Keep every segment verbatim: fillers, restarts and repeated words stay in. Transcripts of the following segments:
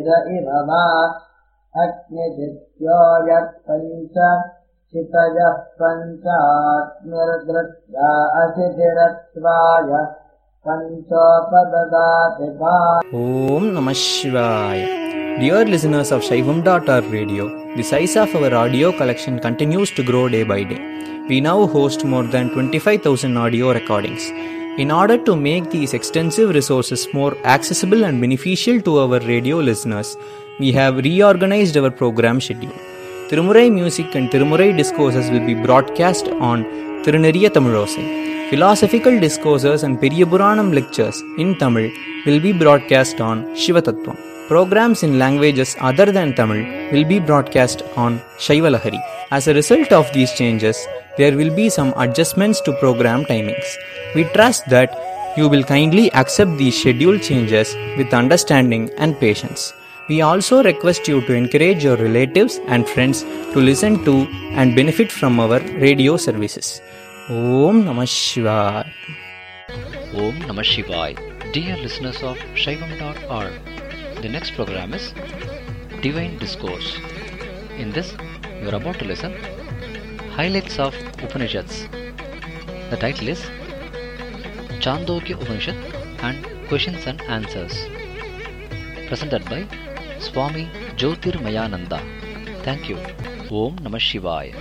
इममा अग्निदित्यो यत्पञ्च चितयः पञ्चाग्निर्दृष्ट्या असिधिरत्वाय पञ्चोपददाति भा. Om Namah Shivaya. Dear listeners of Shaivam dot org radio, the size of our audio collection continues to grow day by day. We now host more than twenty-five thousand audio recordings. In order to make these extensive resources more accessible and beneficial to our radio listeners, we have reorganized our program schedule. Tirumurai music and Tirumurai discourses will be broadcast on Tiruneriya Tamilosai. Philosophical discourses and Periyapuranam lectures in Tamil will be broadcast on Shivatattvam. Programs in languages other than Tamil will be broadcast on Shaivalahari. As a result of these changes, there will be some adjustments to program timings. We trust that you will kindly accept these schedule changes with understanding and patience. We also request you to encourage your relatives and friends to listen to and benefit from our radio services. Om Namah Shivaya. Om Namah Shivaya. Dear listeners of Shaivam dot org, the next program is Divine Discourse. In this, you are about to listen Highlights of Upanishads. The title is Chandogya Upanishad and Questions and Answers. Presented by Swami Jyotirmayananda. Thank you. Om Namah Shivaya.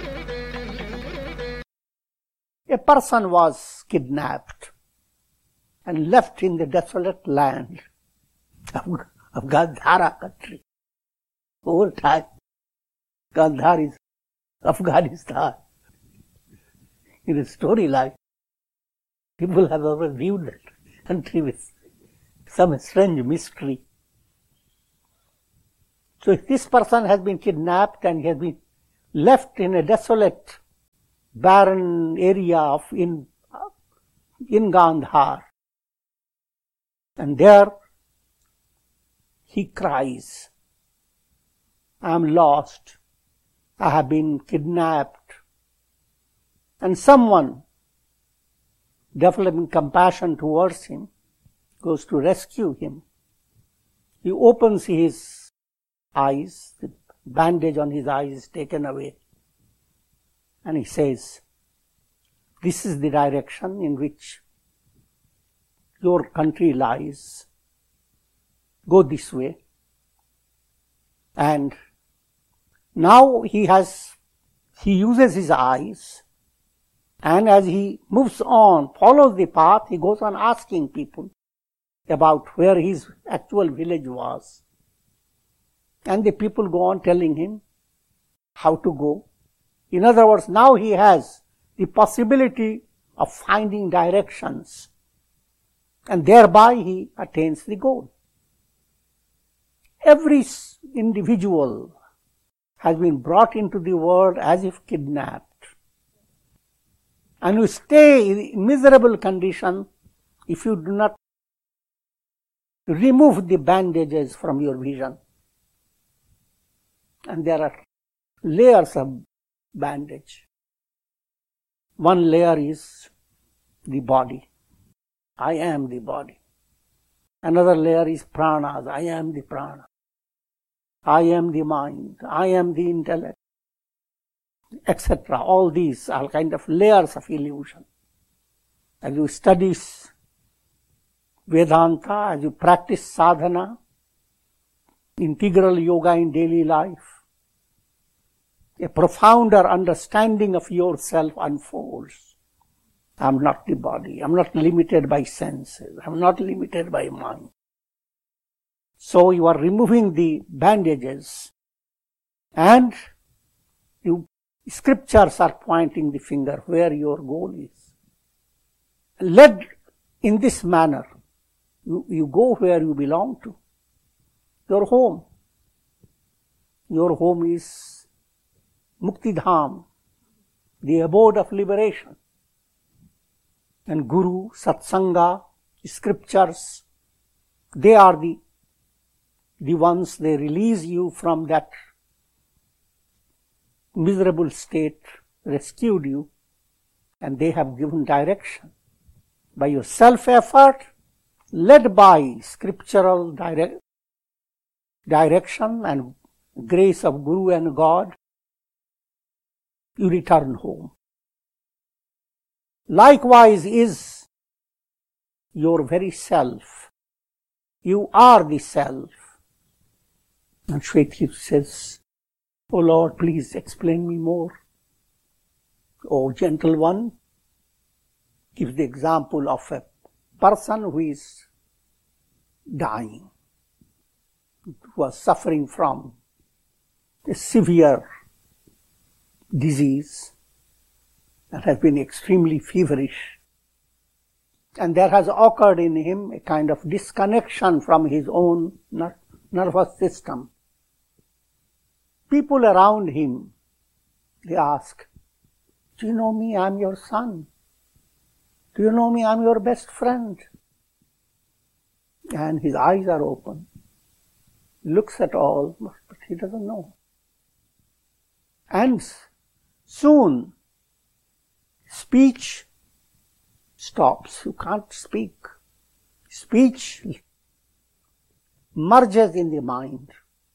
A person was kidnapped and left in the desolate land of, of Gandhara country. Over time, Gandhar is Afghanistan. In a story like, people have ever viewed that country with some strange mystery. So if this person has been kidnapped and he has been left in a desolate, barren area of in, in Gandhar, and there he cries, I am lost, I have been kidnapped. And someone, developing compassion towards him, goes to rescue him. He opens his eyes, the bandage on his eyes is taken away, and he says, this is the direction in which your country lies. Go this way. And now he has, he uses his eyes, and as he moves on, follows the path, he goes on asking people about where his actual village was. And the people go on telling him how to go. In other words, now he has the possibility of finding directions, and thereby he attains the goal. Every individual has been brought into the world as if kidnapped. And you stay in miserable condition if you do not remove the bandages from your vision. And there are layers of bandage. One layer is the body. I am the body. Another layer is pranas. I am the prana. I am the mind. I am the intellect, et cetera. All these are kind of layers of illusion. As you study Vedanta, as you practice sadhana, integral yoga in daily life, a profounder understanding of yourself unfolds. I am not the body. I am not limited by senses. I am not limited by mind. So you are removing the bandages, and you, scriptures are pointing the finger where your goal is. Led in this manner, you, you go where you belong to. Your home. Your home is Muktidham, the abode of liberation. And Guru, Satsanga, scriptures, they are the, the ones, they release you from that miserable state, rescued you, and they have given direction. By your self-effort, led by scriptural direct, direction and grace of Guru and God, you return home. Likewise is your very self. You are the self. And Shweta says, "O Lord, please explain me more." O gentle one, gives the example of a person who is dying, who was suffering from a severe disease that has been extremely feverish. And there has occurred in him a kind of disconnection from his own ner- nervous system. People around him, they ask, "Do you know me? I'm your son. Do you know me? I'm your best friend." And his eyes are open. He looks at all, but he doesn't know. And soon, speech stops. You can't speak. Speech merges in the mind.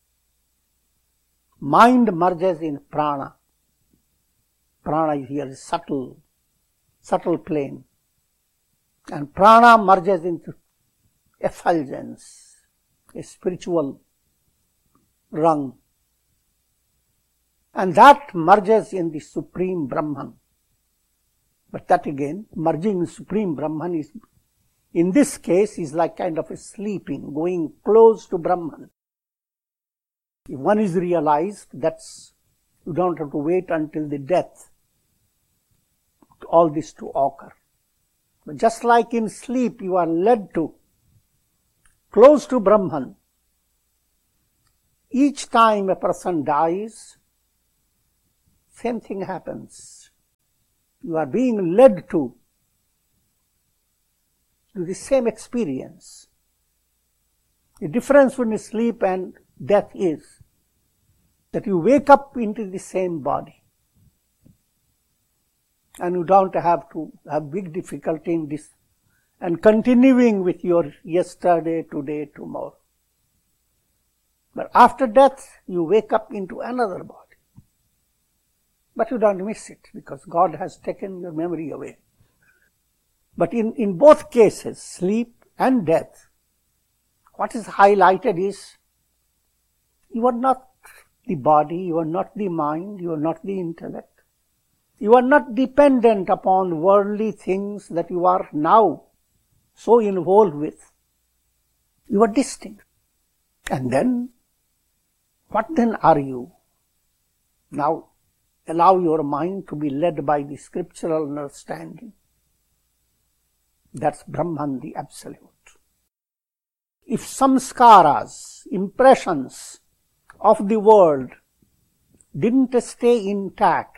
Mind merges in prana. Prana is here a subtle, subtle plane. And prana merges into effulgence, a spiritual rung. And that merges in the Supreme Brahman. But that again, merging in Supreme Brahman is, in this case, is like kind of a sleeping, going close to Brahman. If one is realized, that's, you don't have to wait until the death, all this to occur. But just like in sleep, you are led to close to Brahman. Each time a person dies, same thing happens. You are being led to do the same experience. The difference between sleep and death is that you wake up into the same body. And you don't have to have big difficulty in this and continuing with your yesterday, today, tomorrow. But after death, you wake up into another body. But you don't miss it because God has taken your memory away. But in, in both cases, sleep and death, what is highlighted is you are not the body, you are not the mind, you are not the intellect. You are not dependent upon worldly things that you are now so involved with. You are distinct. And then, what then are you? Now, allow your mind to be led by the scriptural understanding. That's Brahman, the Absolute. If samskaras, impressions of the world didn't stay intact,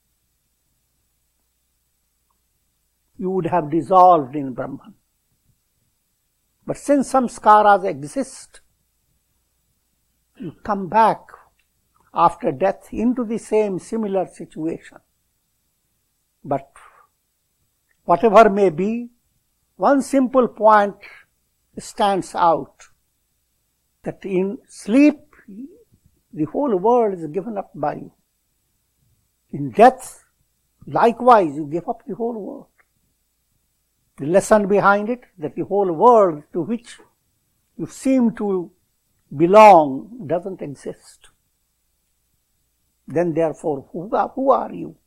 you would have dissolved in Brahman. But since samskaras exist, you come back after death into the same similar situation. But whatever may be, one simple point stands out, that in sleep, the whole world is given up by you. In death, likewise, you give up the whole world. The lesson behind it, that the whole world to which you seem to belong doesn't exist. Then therefore, who are, who are you?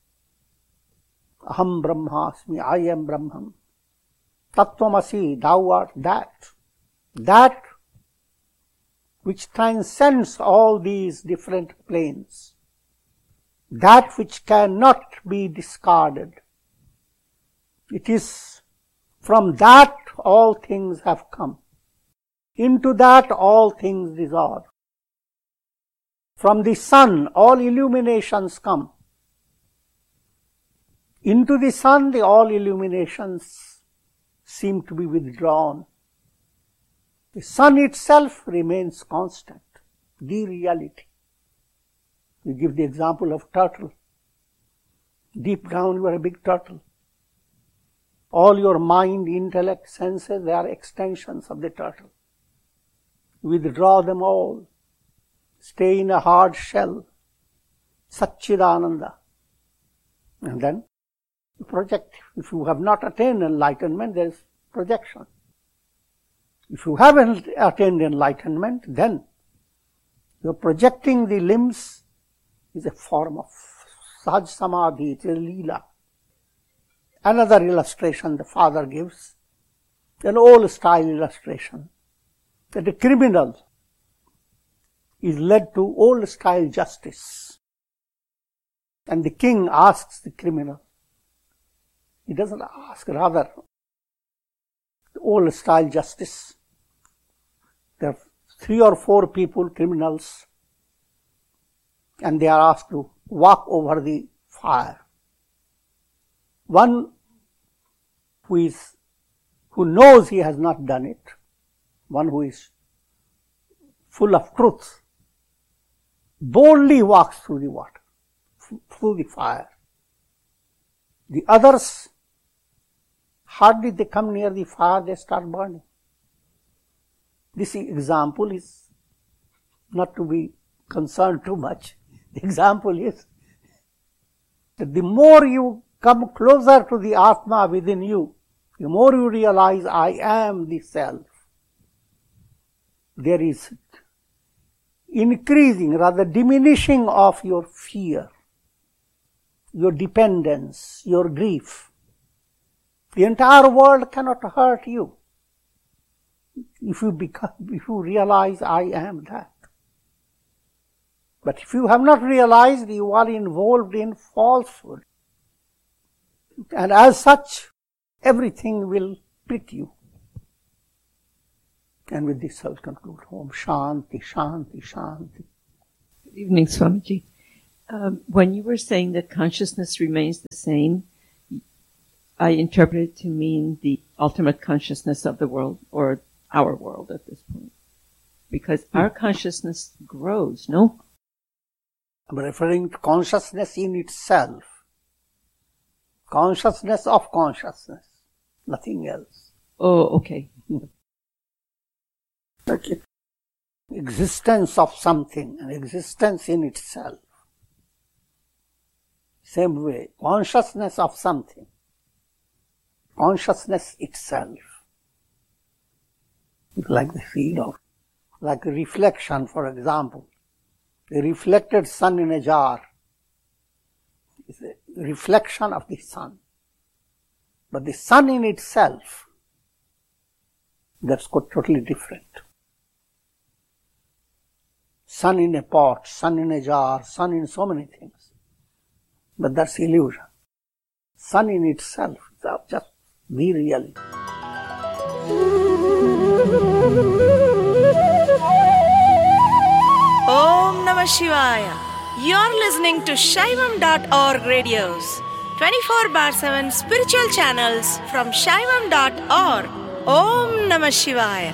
Aham Brahmasmi, I am Brahman. Tattvamasi, thou art that. That which transcends all these different planes. That which cannot be discarded. It is from that all things have come. Into that all things dissolve. From the sun all illuminations come. Into the sun the all illuminations seem to be withdrawn. The sun itself remains constant, the reality. You give the example of turtle. Deep down you are a big turtle. All your mind, intellect, senses, they are extensions of the turtle. withdraw them all, stay in a hard shell, Satchidananda. And then you project. If you have not attained enlightenment, there is projection. If you haven't attained enlightenment, then you're projecting the limbs is a form of Sahaj Samadhi, it is a Leela. Another illustration the father gives, an old style illustration, that a criminal is led to old style justice. And the king asks the criminal, he doesn't ask, rather, the old style justice. There are three or four people, criminals, and they are asked to walk over the fire. One who is, who knows he has not done it, one who is full of truth, boldly walks through the water, through the fire. The others, hardly they come near the fire, they start burning. This example is not to be concerned too much. The example is that the more you come closer to the Atma within you, the more you realize, I am the self. There is increasing, rather diminishing of your fear, your dependence, your grief. The entire world cannot hurt you if you become, if you realize I am that. But if you have not realized, you are involved in falsehood. And as such, everything will prick you. And with this I will conclude. Om Shanti, Shanti, Shanti. Good evening, Swamiji. Um, when you were saying that consciousness remains the same, I interpreted it to mean the ultimate consciousness of the world, or our world at this point. Because hmm. our consciousness grows, no? I'm referring to consciousness in itself. Consciousness of consciousness. Nothing else. Oh, okay. Okay. Existence of something, an existence in itself. Same way, consciousness of something. Consciousness itself. Like the seed of, like a reflection, for example. The reflected sun in a jar is a reflection of the sun. But the sun in itself, that's totally different. Sun in a pot, sun in a jar, sun in so many things. But that's illusion. Sun in itself is just the reality. Om Namah Shivaya. You're listening to Shaivam dot org radios, twenty-four bar seven spiritual channels from Shaivam dot org. Om Namah Shivaya.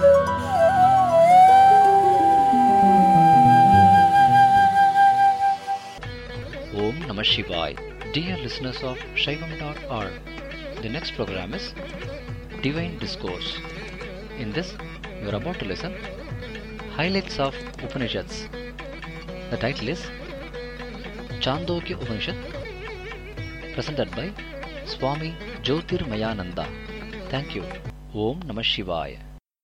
Om Namah Shivaya. Dear listeners of Shaivam dot org, the next program is Divine Discourse. In this, you are about to listen Highlights of Upanishads. The title is Chandogya Upanishad, presented by Swami Jyotirmayananda. Thank you. Om Namah Shivaya.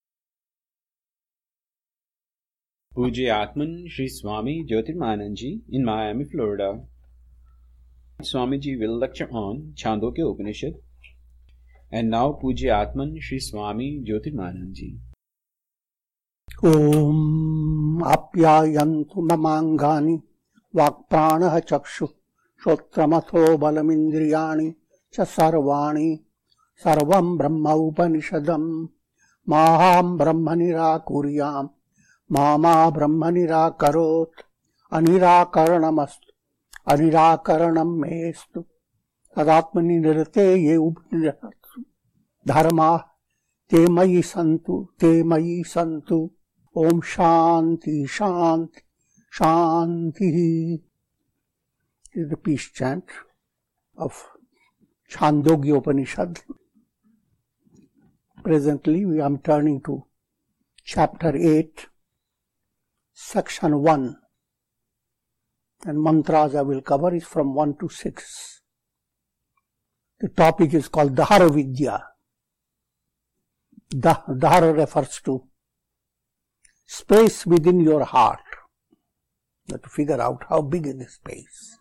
Pujya Atman Shri Swami Jyotirmayananda Ji in Miami, Florida. Swamiji will lecture on Chandogya Upanishad. And now Pujya Atman Shri Swami Jyotirmayananda Ji. Om Apyayantu Mamangani Vakprana Chakshu Shotramatho Balamindriyani Cha Sarvani Sarvam Brahma Upanishadam Maham Brahma Nirakuryam Mama Brahma Nirakarot Anirakaranamastu Anirakaranam Mestu Tadatmani Nirate Ye Upanishadam Dharma Te Mayi Santu Te Mayi Santu Om Shanti Shanti Shanti. This is the peace chant of Chandogya Upanishad. Presently we are turning to chapter eight, section one. And mantras I will cover is from one to six. The topic is called Dahara Vidya. Dah- Dahara refers to space within your heart. You have to figure out how big is the space.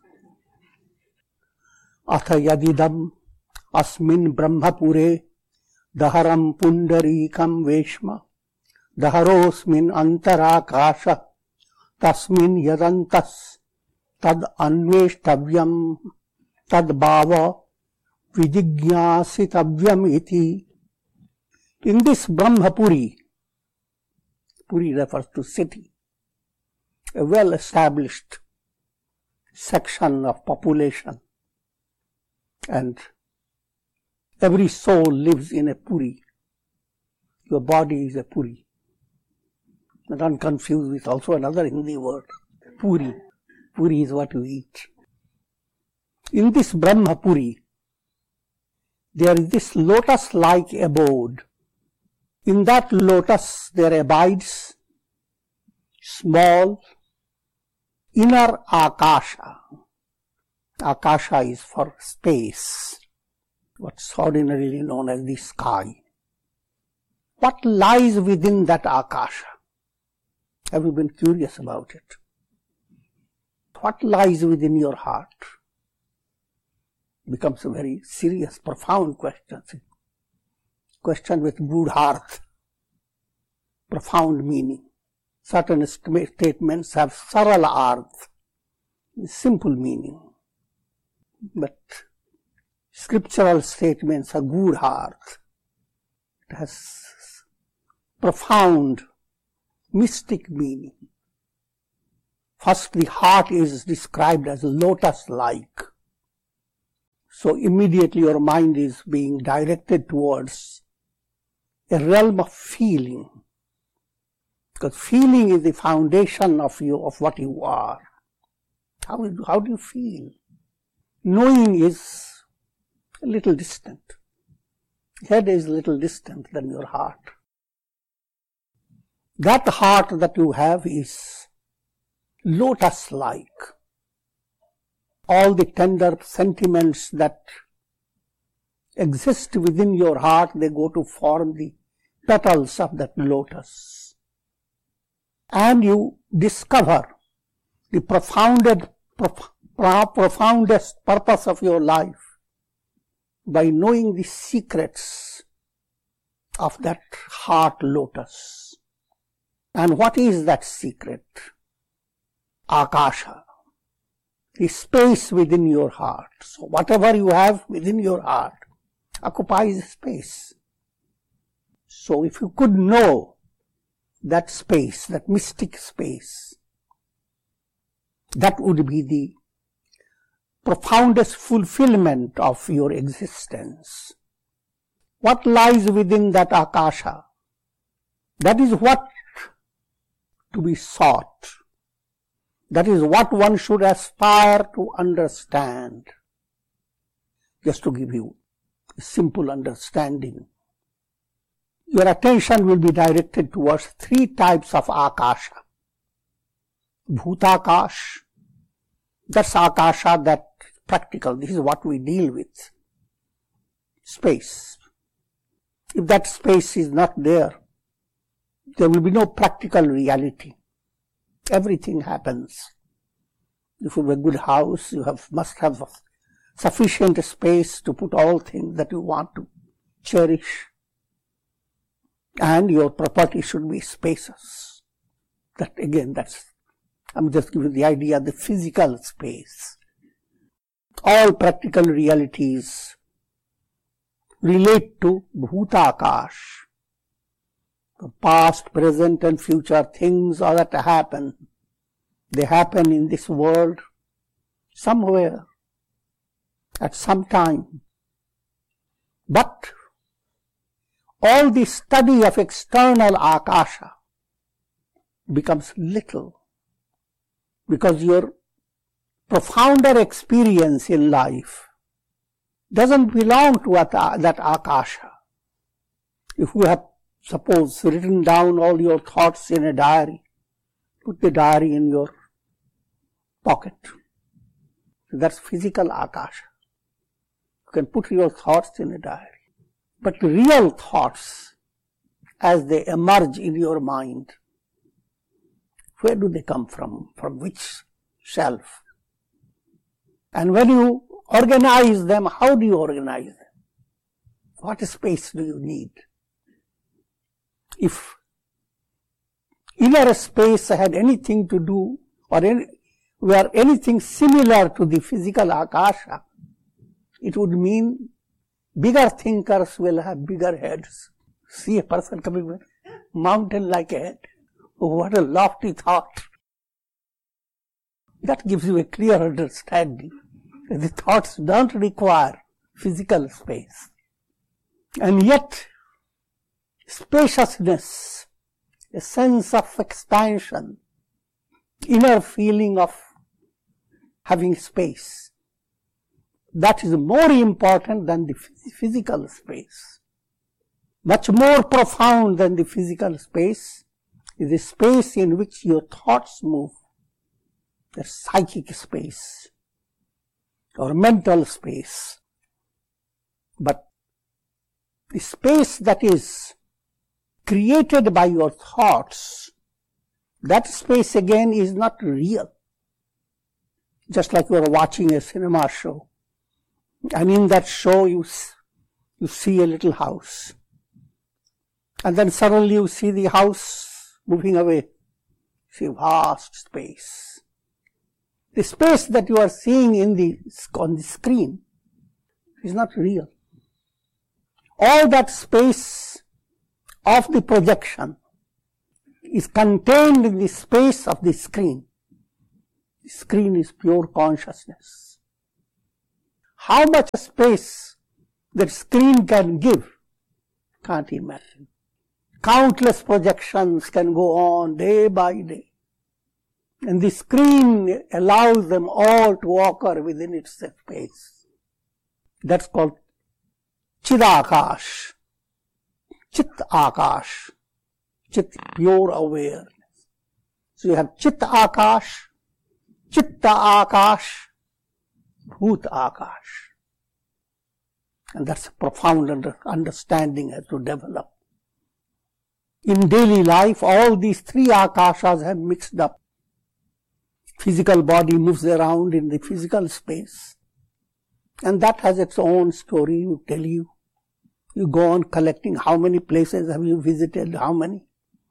Atha yadidam asmin brahmapure daharam pundarikam veshma daharosmin antarakasha tasmin yadantas tad anveshtavyam tad bhava vijigyasitavyam iti. In this Brahmapuri, Puri refers to city, a well-established section of population, and every soul lives in a Puri. Your body is a Puri. Not confused with also another Hindi word, Puri. Puri is what you eat. In this Brahmapuri, there is this lotus-like abode. In that lotus there abides small inner Akasha. Akasha is for space, what's ordinarily known as the sky. What lies within that Akasha? Have you been curious about it? What lies within your heart? Becomes a very serious, profound question. Question with good heart, profound meaning. Certain statements have saral arth, simple meaning. But scriptural statements are good heart. It has profound, mystic meaning. First, the heart is described as lotus-like. So immediately your mind is being directed towards a realm of feeling. Because feeling is the foundation of you, of what you are. How, how do you feel? Knowing is a little distant. Head is a little distant than your heart. That heart that you have is lotus-like. All the tender sentiments that exist within your heart, they go to form the petals of that lotus. And you discover the profounded, prof, profoundest purpose of your life by knowing the secrets of that heart lotus. And what is that secret? Akasha, the space within your heart. So whatever you have within your heart occupies space. So if you could know that space, that mystic space, that would be the profoundest fulfillment of your existence. What lies within that Akasha? That is what to be sought. That is what one should aspire to understand. Just to give you a simple understanding. Your attention will be directed towards three types of Akasha. Bhutakash, that's Akasha, that practical, this is what we deal with. Space. If that space is not there, there will be no practical reality. Everything happens. If you have a good house, you have must have sufficient space to put all things that you want to cherish. And your property should be spacious. That again, that's, I'm just giving the idea of the physical space. All practical realities relate to Bhutakash. The past, present and future things that happen, they happen in this world somewhere, at some time. But all the study of external Akasha becomes little, because your profounder experience in life doesn't belong to that Akasha. If we have suppose written down all your thoughts in a diary. Put the diary in your pocket. That's physical akasha. You can put your thoughts in a diary. But real thoughts, as they emerge in your mind, where do they come from? From which self? And when you organize them, how do you organize them? What space do you need? If inner space had anything to do, or any, were anything similar to the physical akasha, it would mean bigger thinkers will have bigger heads. See a person coming with a mountain like a head. Oh, what a lofty thought. That gives you a clear understanding. The thoughts don't require physical space. And yet, spaciousness, a sense of expansion, inner feeling of having space, that is more important than the physical space. Much more profound than the physical space is the space in which your thoughts move, the psychic space or mental space. But the space that is created by your thoughts, that space again is not real. Just like you are watching a cinema show, and in that show you, you see a little house, and then suddenly you see the house moving away. See vast space. The space that you are seeing in the, on the screen is not real. All that space of the projection is contained in the space of the screen. The screen is pure consciousness. How much space that screen can give, can't imagine. Countless projections can go on day by day. And the screen allows them all to occur within its space. That's called Chidakash. Chit Akash. Chit, pure awareness. So you have Chit Akash, Chitta Akash, Bhut Akash. And that's a profound under, understanding has to develop. In daily life, all these three Akashas have mixed up. Physical body moves around in the physical space. And that has its own story to tell you. You go on collecting how many places have you visited, how many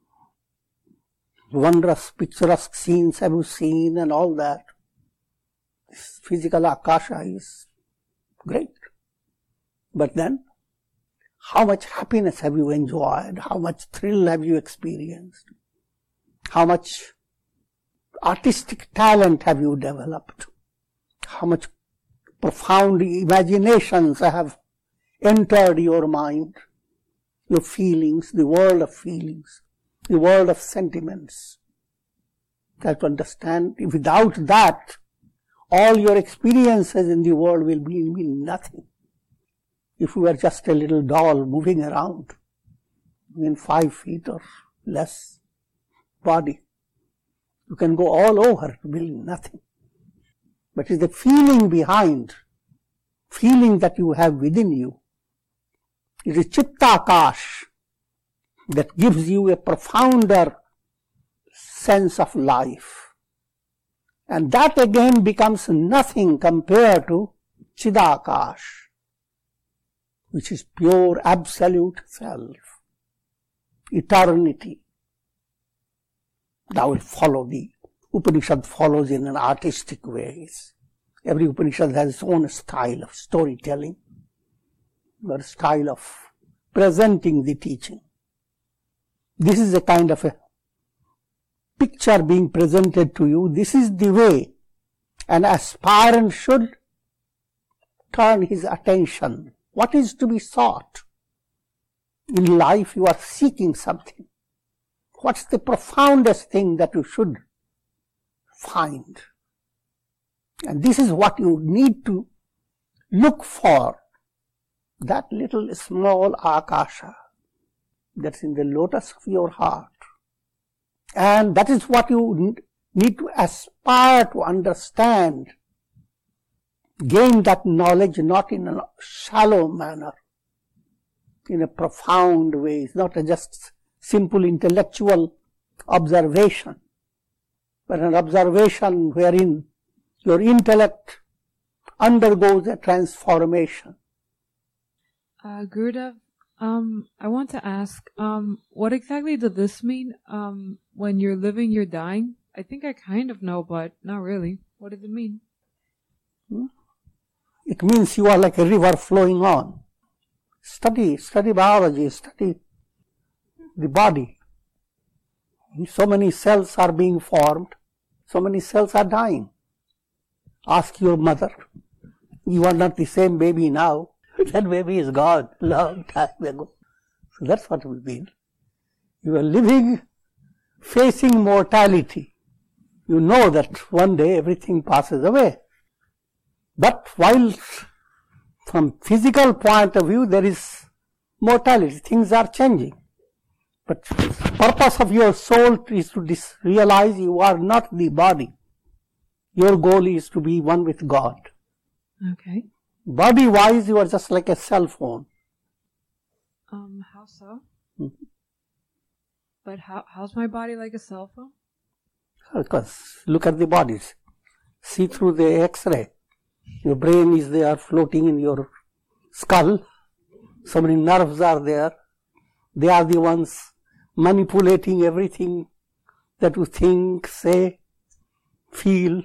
wondrous, picturesque scenes have you seen and all that. This physical akasha is great. But then, how much happiness have you enjoyed? How much thrill have you experienced? How much artistic talent have you developed? How much profound imaginations have entered your mind, your feelings, the world of feelings, the world of sentiments. You have to understand, without that, all your experiences in the world will be, mean nothing. If you are just a little doll moving around in five feet or less body, you can go all over, it will mean nothing. But it's the feeling behind, feeling that you have within you. It is Chittakash that gives you a profounder sense of life. And that again becomes nothing compared to Chidakash, which is pure absolute self, eternity. That will follow the Upanishad follows in an artistic way. Every Upanishad has its own style of storytelling, or style of presenting the teaching. This is a kind of a picture being presented to you. This is the way an aspirant should turn his attention. What is to be sought? In life you are seeking something. What's the profoundest thing that you should find? And this is what you need to look for. That little small akasha, That's in the lotus of your heart. And that is what you need to aspire to understand. Gain that knowledge not in a shallow manner, in a profound way. It's not a just simple intellectual observation, but an observation wherein your intellect undergoes a transformation. Uh, Gurudev, um, I want to ask, um, what exactly does this mean? Um, when you're living, you're dying? I think I kind of know, but not really. What does it mean? Hmm? It means you are like a river flowing on. Study, study biology, study the body. So many cells are being formed, so many cells are dying. Ask your mother. You are not the same baby now. That baby is gone long time ago. So that's what it will mean. You are living, facing mortality. You know that one day everything passes away. But while from physical point of view there is mortality, things are changing. But the purpose of your soul is to dis- realize you are not the body. Your goal is to be one with God. Okay. Body-wise, you are just like a cell phone. Um, how so? Mm-hmm. But how how's my body like a cell phone? Because look at the bodies. See through the X-ray. Your brain is there floating in your skull. So many nerves are there. They are the ones manipulating everything that you think, say, feel.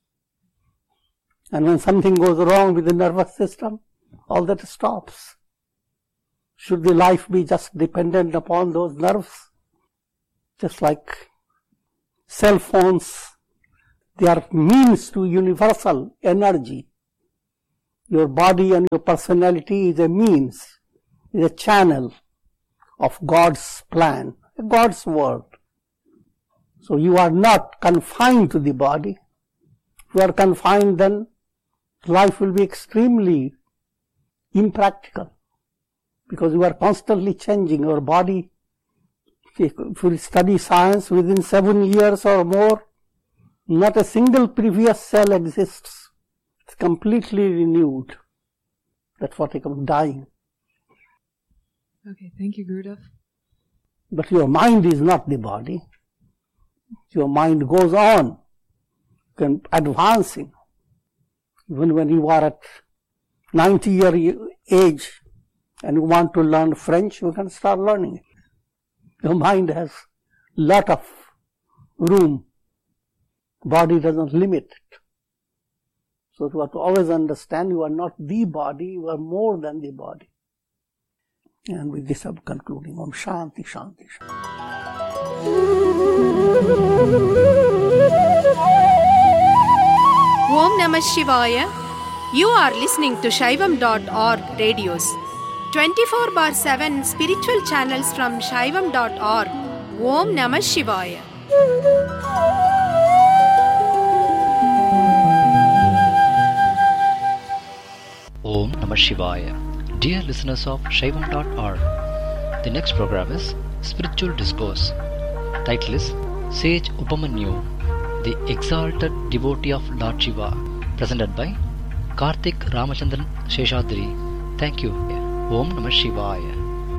And when something goes wrong with the nervous system, all that stops. Should the life be just dependent upon those nerves? Just like cell phones, they are means to universal energy. Your body and your personality is a means, is a channel of God's plan, God's word. So you are not confined to the body. If you are confined, then life will be extremely impractical, because you are constantly changing. Your body, if you study science, within seven years or more, not a single previous cell exists. It's completely renewed. That's what I call dying. Okay, thank you, Gurudev. But your mind is not the body. Your mind goes on, advancing. Even when you are at ninety year age and you want to learn French, you can start learning it. Your mind has lot of room. Body doesn't limit it. So you have to always understand you are not the body, you are more than the body. And with this I'm concluding. Om Shanti, Shanti, Shanti. Om Namah Shivaya. You are listening to Shaivam dot org radios. twenty-four bar seven spiritual channels from Shaivam dot org. Om Namah Shivaya. Om Namah Shivaya. Dear listeners of Shaivam dot org, the next program is Spiritual Discourse. Title is Sage Upamanyu, the Exalted Devotee of Lord Shiva, presented by Karthik Ramachandran Sheshadri. Thank you. Om Namah Shivaya.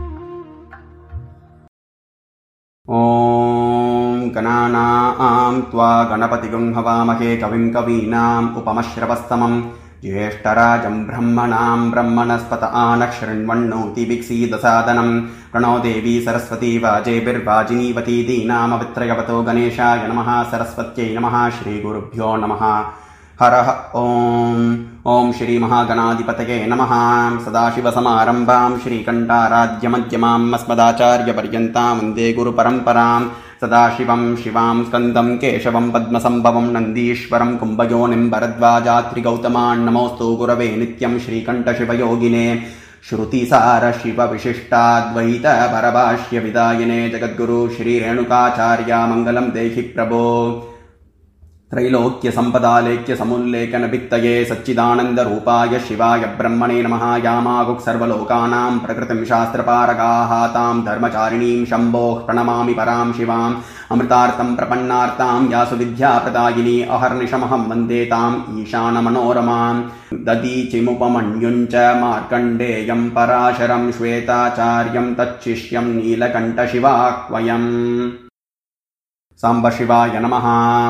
Om Gananam Tva Ganapatigam Havamahe Kavim Kavinam Upamashravastamam Jyeshtarajam Brahmanam Brahmanaspata Anaksharinvannoti Vikseedasadanam Prano Devi Saraswati Vajebir Vajinivati Dinam Avitrayavato Ganeshaya Namaha Saraswatyai Namaha Shri Gurubhyo Namaha Hara Om Om Shri Mahaganadipataye Namaha Sadashiva Samarambam Shri Kantaradhya Madhyamam Asmadacharya Paryantam Vande Guru Paramparam Sadashivam Shivam Skandam Keshavam Padmasambhavam Nandishwaram Kumbhayonim Bharadvajatri Gautaman Namostu Gurave Nityam Shri Kanta Shiva Yogine Shruti Sara Shiva Vishishtadvaita Parabhashya Vidayane Jagadguru Shri Renukacharya Mangalam Dehi Prabho त्रैलोक्य संपदालेख्य समुल्लेखन भित्तये सच्चिदानंद रूपाय शिवाय ब्रह्मणे नमः यामागुक् सर्वलोकानां प्रकृतिं शास्त्रपारगाः तां धर्मचारिणीं शम्भोः प्रणमामि परां शिवाम् अमृतार्थं प्रपन्नार्तां यासु विद्याप्रदायिनी अहर्निशमहं वन्दे ताम् ईशानमनोरमां ददीचिमुपमन्युञ्च मार्कण्डेयं पराशरं श्वेताचार्यं तच्छिष्यं नीलकण्ठशिवाह्वयम् साम्ब शिवाय नमः.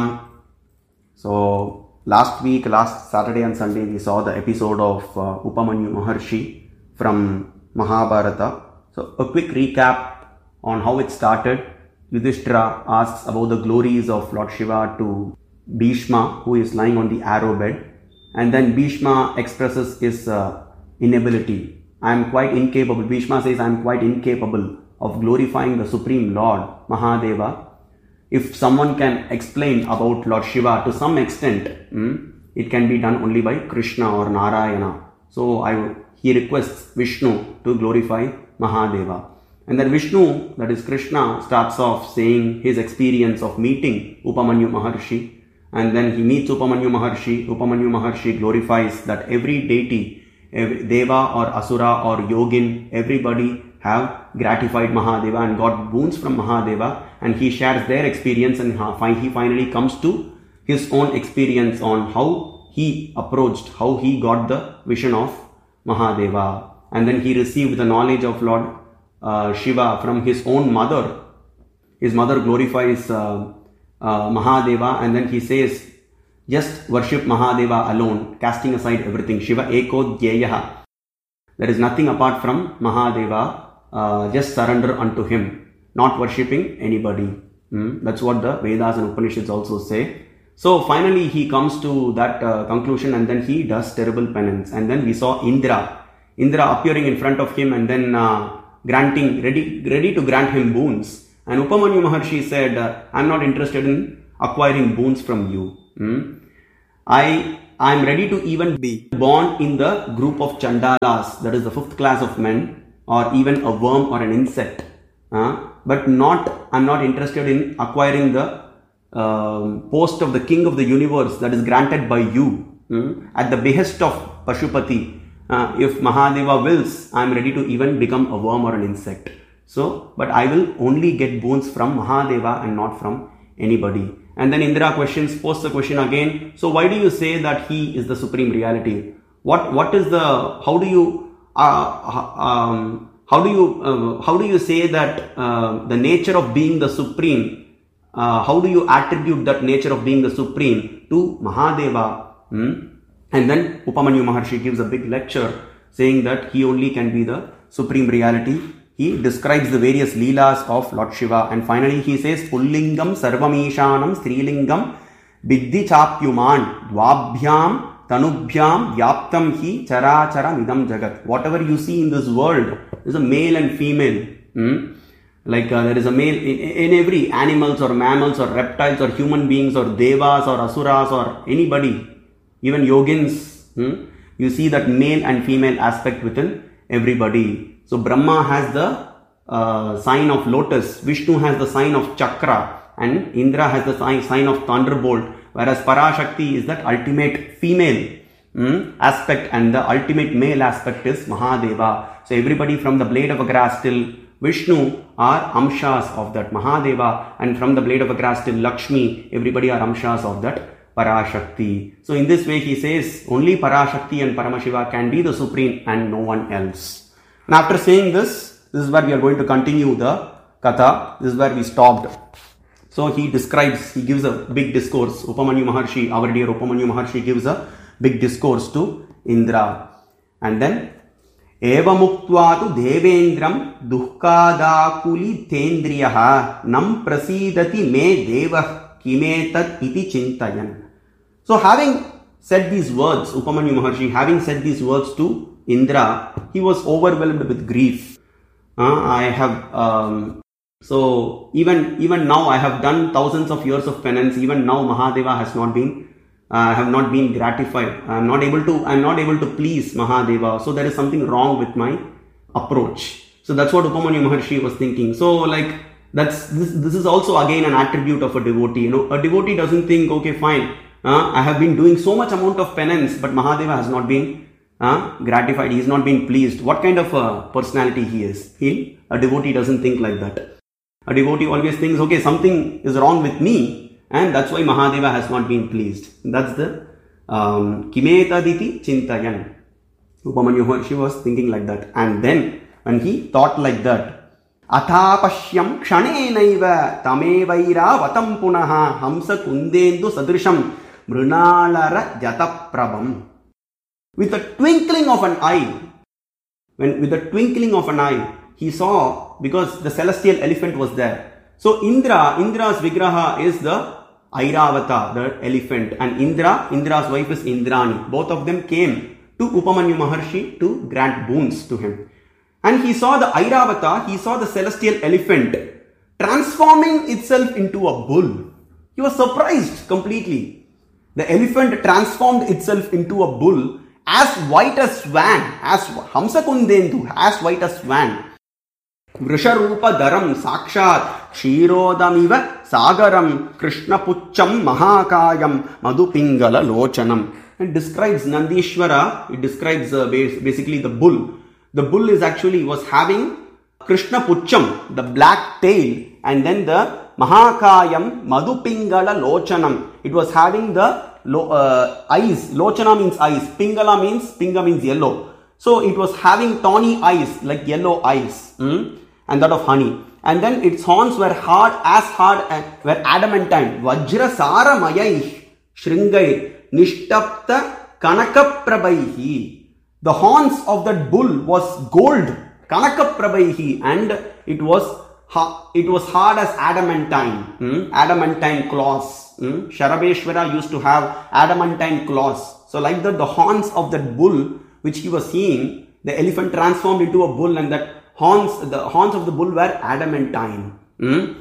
So last week, last Saturday and Sunday, we saw the episode of uh, Upamanyu Maharshi from Mahabharata. So a quick recap on how it started. Yudhishthira asks about the glories of Lord Shiva to Bhishma, who is lying on the arrow bed. And then Bhishma expresses his uh, inability. I am quite incapable. Bhishma says, I am quite incapable of glorifying the Supreme Lord, Mahadeva. If someone can explain about Lord Shiva to some extent, hmm, it can be done only by Krishna or Narayana. So I, he requests Vishnu to glorify Mahadeva. And then Vishnu, that is Krishna, starts off saying his experience of meeting Upamanyu Maharshi. And then he meets Upamanyu Maharshi. Upamanyu Maharshi glorifies that every deity, every Deva or Asura or Yogin, everybody have gratified Mahadeva and got boons from Mahadeva, and he shares their experience, and he finally comes to his own experience on how he approached, how he got the vision of Mahadeva. And then he received the knowledge of Lord uh, Shiva from his own mother. His mother glorifies uh, uh, Mahadeva, and then he says, just worship Mahadeva alone, casting aside everything. Shiva eko dhyeyaha. There is nothing apart from Mahadeva. Uh, just surrender unto him, not worshipping anybody. Hmm? That's what the Vedas and Upanishads also say. So finally he comes to that uh, conclusion, and then he does terrible penance. And then we saw Indra. Indra appearing in front of him and then uh, granting, ready, ready to grant him boons. And Upamanyu Maharshi said, uh, I am not interested in acquiring boons from you. Hmm? I I am ready to even be born in the group of Chandalas, that is the fifth class of men, or even a worm or an insect, uh, but not, I'm not interested in acquiring the uh, post of the king of the universe that is granted by you, um, at the behest of Pashupati. Uh, if Mahadeva wills, I'm ready to even become a worm or an insect. So, but I will only get boons from Mahadeva and not from anybody. And then Indra questions, posts the question again. So why do you say that he is the supreme reality? What, what is the, how do you, Uh, um, how do you uh, how do you say that uh, the nature of being the supreme? Uh, how do you attribute that nature of being the supreme to Mahadeva? Hmm? And then Upamanyu Maharshi gives a big lecture saying that he only can be the supreme reality. He describes the various leelas of Lord Shiva, and finally he says, Pullingam Sarvamishanam Strilingam Biddhi Chapyuman Dvabhyam Tanubhyam Yaptam Hi Chara Chara Midam Jagat. Whatever you see in this world is a male and female. Hmm? Like uh, there is a male in, in every animals or mammals or reptiles or human beings or devas or asuras or anybody, even yogins. Hmm? You see that male and female aspect within everybody. So Brahma has the uh, sign of lotus, Vishnu has the sign of chakra, and Indra has the sign, sign of thunderbolt. Whereas Parashakti is that ultimate female mm, aspect, and the ultimate male aspect is Mahadeva. So everybody from the blade of a grass till Vishnu are amshas of that Mahadeva, and from the blade of a grass till Lakshmi, everybody are amshas of that Parashakti. So in this way he says only Parashakti and Paramashiva can be the supreme and no one else. And after saying this, this is where we are going to continue the Katha. This is where we stopped. So he describes, he gives a big discourse. Upamanyu Maharshi, our dear Upamanyu Maharshi gives a big discourse to Indra. And then, Eva muktvatu devendram duhkadakuli tendriyaha nam prasidati me devah kimetat iti chintayan. So having said these words, Upamanyu Maharshi, having said these words to Indra, he was overwhelmed with grief. Uh, I have... Um, So even even now I have done thousands of years of penance. Even now Mahadeva has not been, uh, have not been gratified. I am not able to. I am not able to please Mahadeva. So there is something wrong with my approach. So that's what Upamanyu Maharshi was thinking. So like That's this, this is also again an attribute of a devotee. You know, a devotee doesn't think, okay, fine, uh, I have been doing so much amount of penance, but Mahadeva has not been uh, gratified. He has not been pleased. What kind of a personality he is? He, a devotee doesn't think like that. A devotee always thinks, okay, something is wrong with me, and that's why Mahadeva has not been pleased. That's the um, Kimetaditi Chintayan. Upamanyu Maharshi was thinking like that. And then, when he thought like that, Athapashyam kshanenaiva tamevaira vatam punaha hamsa kundendu sadrisham mrunalara jataprabam. With a twinkling of an eye, when with a twinkling of an eye, he saw, because the celestial elephant was there. So Indra, Indra's Vigraha is the Airavata, the elephant, and Indra, Indra's wife is Indrani. Both of them came to Upamanyu Maharshi to grant boons to him. And he saw the Airavata, he saw the celestial elephant transforming itself into a bull. He was surprised completely. The elephant transformed itself into a bull as white as swan, as Hamsa Kundendu, as white as swan. Vrisharupa Dharam Sakshat Kshirodamiva Sagaram Krishna Pucham Mahakayam Madhupingala Lochanam. It describes Nandishvara, it describes uh, basically the bull. The bull is actually was having Krishna Pucham, the black tail, and then the Mahakayam Madhupingala Lochanam. It was having the lo, uh, eyes. Lochana means eyes. Pingala means, Pinga means yellow. So it was having tawny eyes, like yellow eyes, mm? and that of honey. And then its horns were hard, as hard as were adamantine. Vajra Sara Mayai Shringai Nishtapta Kanakaprabhaihi. The horns of that bull was gold, Kanakaprabhaihi, and it was it was hard as adamantine, hmm? adamantine claws. Hmm? Sharabeshwara used to have adamantine claws. So like that, the horns of that bull, which he was seeing, the elephant transformed into a bull, and that horns, the horns of the bull were adamantine. Hmm?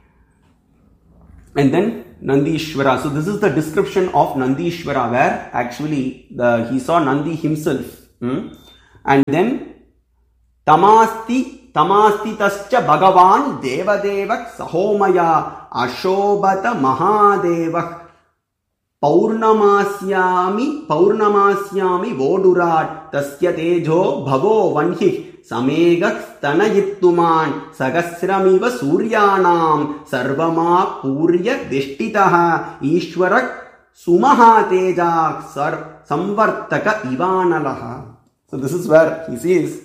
And then Nandishvara. So this is the description of Nandishvara, where actually the he saw Nandi himself. Hmm? And then Tamasti Tamasti tascha Bhagavan Devadevak Sahomaya Ashobata Mahadevak Paurnamasyami Paurnamasyami Vodurat Tasya Tejo Bhavo Vanhi Samegak Stanayittuman Sagasramiva Suryanam Sarvama Purya Dishtitaha Ishwarak Sumaha Tejak Sar Samvartaka Ivanalaha. So this is where he says,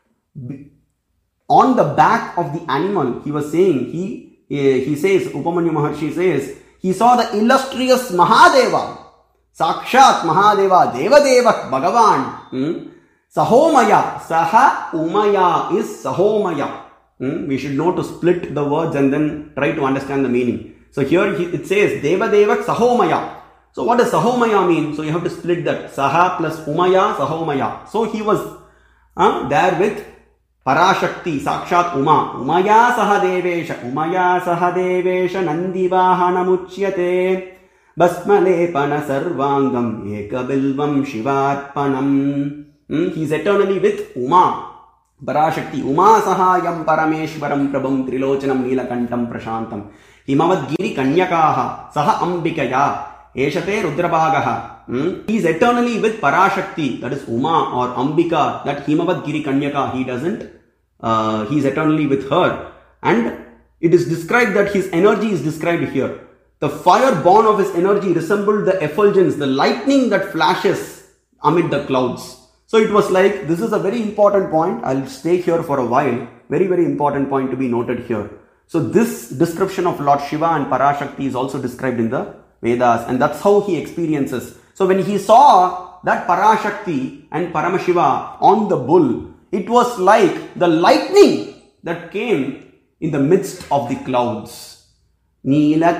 on the back of the animal, he was saying, he he says, Upamanyu Maharshi says, he saw the illustrious Mahadeva, Sakshat Mahadeva, Devadeva, Bhagavan, hmm? Sahomaya, Saha Umaya is Sahomaya. Hmm? We should know to split the words and then try to understand the meaning. So here he, it says, Devadeva, Sahomaya. So what does Sahomaya mean? So you have to split that. Saha plus Umaya, Sahomaya. So he was uh, there with Parashakti, Sakshat Uma. Umaya Sahadevesha, Umaya Sahadevesha Nandivahanamuchyate Basmalepana Sarvangam Ekabilvam Shivarpanam. Hmm? He is eternally with Uma. Parashakti. Uma Sahayam Parameshwaram Prabham Trilochanam Neelakantam Prashantam. Himavad Giri Kanyakaha Saha Ambikaya. Eshate Rudrabhagaha. Hmm? He is eternally with Parashakti, that is Uma or Ambika, that Himavad Giri Kanyaka, he doesn't, uh, he is eternally with her. And it is described that his energy is described here. The fire born of his energy resembled the effulgence, the lightning that flashes amid the clouds. So it was like, this is a very important point. I'll stay here for a while. Very, very important point to be noted here. So this description of Lord Shiva and Parashakti is also described in the Vedas, and that's how he experiences. So when he saw that Parashakti and Paramashiva on the bull, it was like the lightning that came in the midst of the clouds. Neela